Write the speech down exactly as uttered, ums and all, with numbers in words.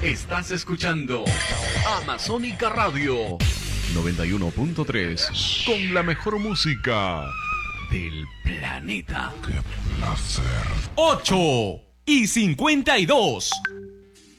Estás escuchando Amazónica Radio noventa y uno punto tres con la mejor música del planeta. ¡Qué placer! ocho y cincuenta y dos.